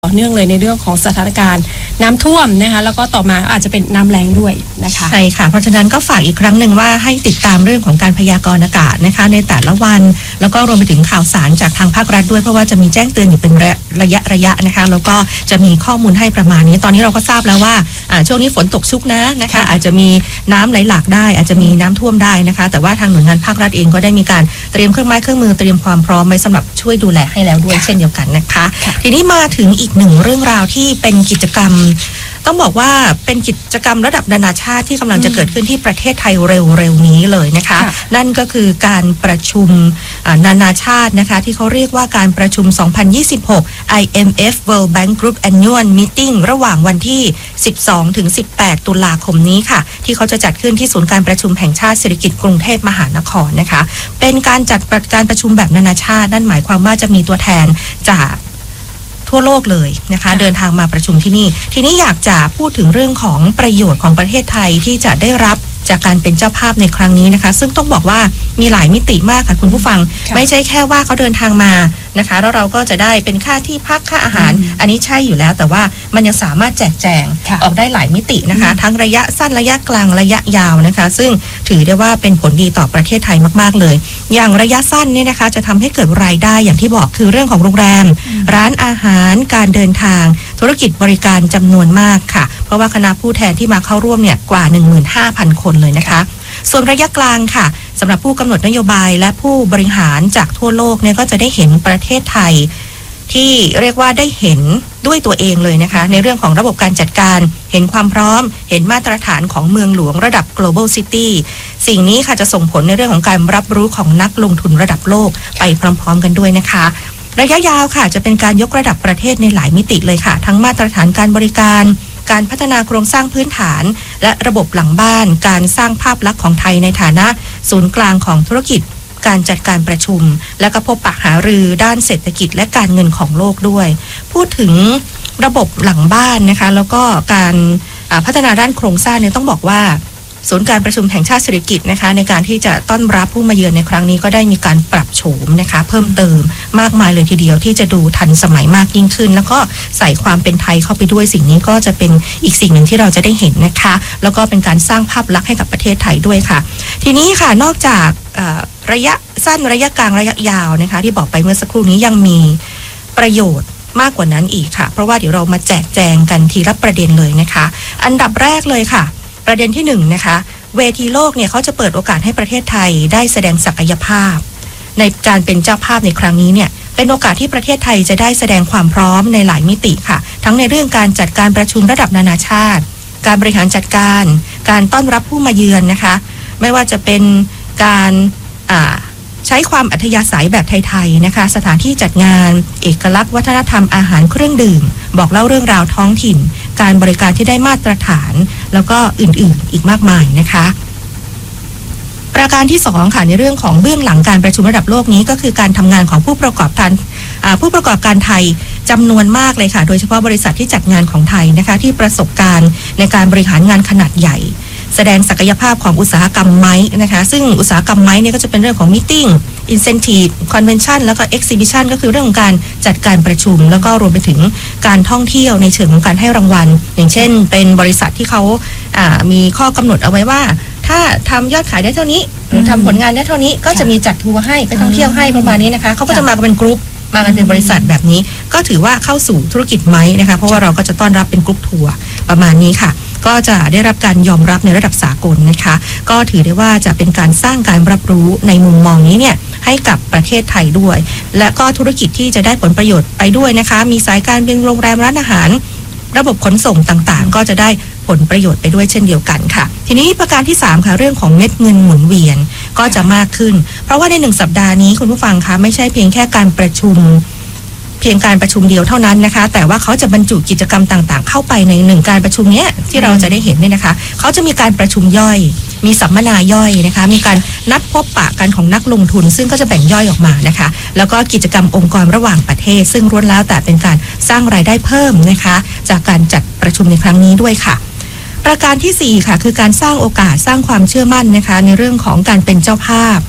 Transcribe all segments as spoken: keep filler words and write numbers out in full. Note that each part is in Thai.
ต่อเนื่องเลยในเรื่องของสถานการณ์น้ำท่วมนะคะแล้วก็ต่อมาอาจจะเป็นน้ำแล้งด้วยนะคะใช่ค่ะเพราะฉะนั้นก็ฝากอีกครั้งหนึ่งว่าให้ติดตามเรื่องของการพยากรณ์อากาศนะคะในแต่ละวันแล้วก็รวมไปถึงข่าวสารจากทางภาครัฐด้วยเพราะว่าจะมีแจ้งเตือนอยู่เป็นระยะระยะนะคะแล้วก็จะมีข้อมูลให้ประมาณนี้ตอนนี้เราก็ทราบแล้วว่าช่วงนี้ฝนตกชุกนะนะคะอาจจะมีน้ำไหลหลากได้อาจจะมีน้ำท่วมได้นะคะแต่ว่าทางหน่วยงานภาครัฐเองก็ได้มีการเตรียมเครื่องไม้เครื่องมือเตรียมความพร้อมไว้สำหรับช่วยดูแลให้แล้วด้วยเช่นเดียวกันนะคะทีนี้มาถึงอีกหนึ่งเรื่องราวที่เป็นกิจกรรมต้องบอกว่าเป็นกิจกรรมระดับนานาชาติที่กำลังจะเกิดขึ้นที่ประเทศไทยเร็วๆนี้เลยนะคะนั่นก็คือการประชุมนานาชาตินะคะที่เขาเรียกว่าการประชุมสองพันยี่สิบหก ไอ เอ็ม เอฟ World Bank Group Annual Meeting ระหว่างวันที่สิบสองถึงสิบแปดตุลาคมนี้ค่ะที่เขาจะจัดขึ้นที่ศูนย์การประชุมแห่งชาติเศรษฐกิจกรุงเทพมหานครนะคะเป็นการจัดการประชุมแบบนานาชาตินั่นหมายความว่าจะมีตัวแทนจากทั่วโลกเลยนะคะเดินทางมาประชุมที่นี่ทีนี้อยากจะพูดถึงเรื่องของประโยชน์ของประเทศไทยที่จะได้รับจากการเป็นเจ้าภาพในครั้งนี้นะคะซึ่งต้องบอกว่ามีหลายมิติมากค่ะคุณผู้ฟังไม่ใช่แค่ว่าเขาเดินทางมานะคะแล้วเราก็จะได้เป็นค่าที่พักค่าอาหารอันนี้ใช่อยู่แล้วแต่ว่ามันยังสามารถแจกแจงออกได้หลายมิตินะคะทั้งระยะสั้นระยะกลางระยะยาวนะคะซึ่งถือได้ว่าเป็นผลดีต่อประเทศไทยมากๆเลยอย่างระยะสั้นเนี่ยนะคะจะทำให้เกิดรายได้อย่างที่บอกคือเรื่องของโรงแรมร้านอาหารการเดินทางธุรกิจบริการจำนวนมากค่ะเพราะว่าคณะผู้แทนที่มาเข้าร่วมเนี่ยกว่า หนึ่งหมื่นห้าพัน คนเลยนะคะส่วนระยะกลางค่ะสำหรับผู้กำหนดนโยบายและผู้บริหารจากทั่วโลกเนี่ยก็จะได้เห็นประเทศไทยที่เรียกว่าได้เห็นด้วยตัวเองเลยนะคะในเรื่องของระบบการจัดการเห็นความพร้อมเห็นมาตรฐานของเมืองหลวงระดับ global city สิ่งนี้ค่ะจะส่งผลในเรื่องของการรับรู้ของนักลงทุนระดับโลกไปพร้อมๆกันด้วยนะคะระยะยาวค่ะจะเป็นการยกระดับประเทศในหลายมิติเลยค่ะทั้งมาตรฐานการบริการการพัฒนาโครงสร้างพื้นฐานและระบบหลังบ้านการสร้างภาพลักษณ์ของไทยในฐานะศูนย์กลางของธุรกิจการจัดการประชุมและก็พบปะหารือด้านเศรษฐกิจและการเงินของโลกด้วยพูดถึงระบบหลังบ้านนะคะแล้วก็การพัฒนาด้านโครงสร้างเนี่ยต้องบอกว่าศูนย์การประชุมแห่งชาติเศรษฐกิจนะคะในการที่จะต้อนรับผู้มาเยือนในครั้งนี้ก็ได้มีการปรับโฉมนะคะเพิ่มเติมมากมายเลยทีเดียวที่จะดูทันสมัยมากยิ่งขึ้นแล้วก็ใส่ความเป็นไทยเข้าไปด้วยสิ่งนี้ก็จะเป็นอีกสิ่งหนึ่งที่เราจะได้เห็นนะคะแล้วก็เป็นการสร้างภาพลักษณ์ให้กับประเทศไทยด้วยค่ะทีนี้ค่ะนอกจากระยะสั้นระยะกลางระยะยาวนะคะที่บอกไปเมื่อสักครู่นี้ยังมีประโยชน์มากกว่านั้นอีกค่ะเพราะว่าเดี๋ยวเรามาแจกแจงกันทีละประเด็นเลยนะคะอันดับแรกเลยค่ะประเด็นที่หนึ่งนะคะเวทีโลกเนี่ยเขาจะเปิดโอกาสให้ประเทศไทยได้แสดงศักยภาพในการเป็นเจ้าภาพในครั้งนี้เนี่ยเป็นโอกาสที่ประเทศไทยจะได้แสดงความพร้อมในหลายมิติค่ะทั้งในเรื่องการจัดการประชุมระดับนานาชาติการบริหารจัดการการต้อนรับผู้มาเยือนนะคะไม่ว่าจะเป็นการอ่าใช้ความอัธยาศัยแบบไทยๆนะคะสถานที่จัดงานเอกลักษณ์วัฒนธรรมอาหารเครื่องดื่มบอกเล่าเรื่องราวท้องถิ่นการบริการที่ได้มาตรฐานแล้วก็อื่นๆอีกมากมายนะคะประการที่สองค่ะในเรื่องของเบื้องหลังการประชุมระดับโลกนี้ก็คือการทำงานของผู้ประกอบการผู้ประกอบการไทยจำนวนมากเลยค่ะโดยเฉพาะบริษัทที่จัดงานของไทยนะคะที่ประสบการณ์ในการบริหารงานขนาดใหญ่แสดงศักยภาพของอุตสาหกรรมไม้นะคะซึ่งอุตสาหกรรมไม้เนี่ยก็จะเป็นเรื่องของมีตติ้ง incentive convention แล้วก็ exhibition ก็คือเรื่องของการจัดการประชุมแล้วก็รวมไปถึงการท่องเที่ยวในเชิงของการให้รางวัลอย่างเช่นเป็นบริษัทที่เขาอ่ามีข้อกำหนดเอาไว้ว่าถ้าทำยอดขายได้เท่านี้หรือทำผลงานได้เท่านี้ก็จะมีจัดทัวร์ให้ไปท่องเที่ยวให้ประมาณนี้นะคะเขาก็จะมากันเป็นกรุ๊ปมากันเป็นบริษัทแบบนี้ก็ถือว่าเข้าสู่ธุรกิจไม้นะคะเพราะว่าเราก็จะต้อนรับเป็นกรุ๊ปทัวร์ประมาณนี้ค่ะก็จะได้รับการยอมรับในระดับสากลนะคะก็ถือได้ว่าจะเป็นการสร้างการรับรู้ในมุมมองนี้เนี่ยให้กับประเทศไทยด้วยและก็ธุรกิจที่จะได้ผลประโยชน์ไปด้วยนะคะมีสายการบินโรงแรมร้านอาหารระบบขนส่งต่างๆก็จะได้ผลประโยชน์ไปด้วยเช่นเดียวกันค่ะทีนี้ประการที่สามค่ะเรื่องของเม็ดเงินหมุนเวียนก็จะมากขึ้นเพราะว่าในหนึ่งสัปดาห์นี้คุณผู้ฟังคะไม่ใช่เพียงแค่การประชุมเพียงการประชุมเดียวเท่านั้นนะคะแต่ว่าเขาจะบรรจุกิจกรรมต่างๆเข้าไปในหนึ่งการประชุมเนี้ยที่เราจะได้เห็นเนี่ยนะคะเขาจะมีการประชุมย่อยมีสัมมนาย่อยนะคะมีการนัดพบปะกันของนักลงทุนซึ่งก็จะแบ่งย่อยออกมานะคะแล้วก็กิจกรรมองค์กรระหว่างประเทศซึ่งล้วนแล้วแต่เป็นการสร้างรายได้เพิ่มนะคะจากการจัดประชุมในครั้งนี้ด้วยค่ะประการที่สี่ค่ะคือการสร้างโอกาสสร้างความเชื่อมั่นนะคะในเรื่องของการเป็นเจ้าภาพ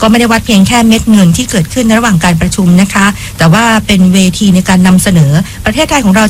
ก็ไม่ได้วัดเพียงแค่เม็ดเงินที่เกิดขึ้นในระหว่างการประชุมนะคะแต่ว่าเป็นเวทีในการนำเสนอประเทศไทยของเรา